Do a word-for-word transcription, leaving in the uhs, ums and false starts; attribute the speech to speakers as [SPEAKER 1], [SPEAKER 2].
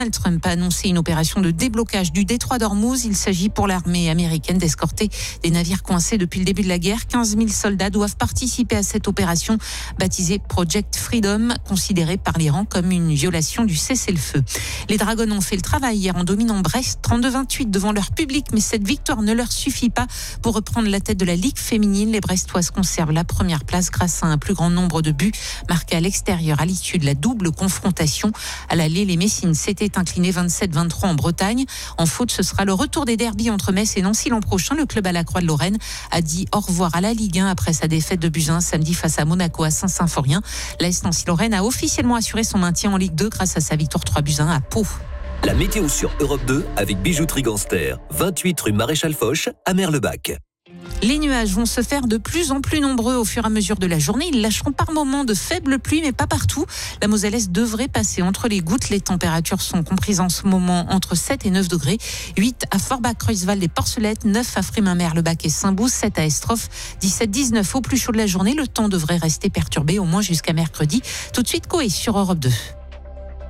[SPEAKER 1] Donald Trump a annoncé une opération de déblocage du détroit d'Ormuz. Il s'agit pour l'armée américaine d'escorter des navires coincés depuis le début de la guerre. quinze mille soldats doivent participer à cette opération baptisée Project Freedom, considérée par l'Iran comme une violation du cessez-le-feu. Les Dragons ont fait le travail hier en dominant Brest trente-deux à vingt-huit devant leur public, mais cette victoire ne leur suffit pas pour reprendre la tête de la Ligue féminine. Les Brestoises conservent la première place grâce à un plus grand nombre de buts marqués à l'extérieur à l'issue de la double confrontation. À l'aller, les Messines s'étaient incliné vingt-sept vingt-trois en Bretagne. En foot, ce sera le retour des derbys entre Metz et Nancy l'an prochain. Le club à la Croix de Lorraine a dit au revoir à la Ligue un après sa défaite de Buzyn samedi face à Monaco à Saint-Symphorien. L'A S Nancy-Lorraine a officiellement assuré son maintien en Ligue deux grâce à sa victoire trois buts à un à Pau.
[SPEAKER 2] La météo sur Europe deux avec Bijouterie Ganster, vingt-huit rue Maréchal Foch à Merlebach.
[SPEAKER 1] Les nuages vont se faire de plus en plus nombreux au fur et à mesure de la journée. Ils lâcheront par moments de faibles pluies, mais pas partout. La Moselle-Est devrait passer entre les gouttes. Les températures sont comprises en ce moment entre sept et neuf degrés. huit à Forbach, Creuswald et Porcelette, neuf à Frimain, Merlebach et Saint-Bous, sept à Estroff, dix-sept dix-neuf au plus chaud de la journée. Le temps devrait rester perturbé au moins jusqu'à mercredi. Tout de suite, Coé sur Europe deux.